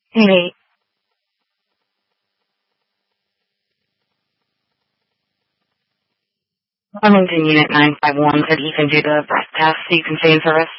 Hey, I'm into Unit 951. Could Ethan do the task so you can stay in service?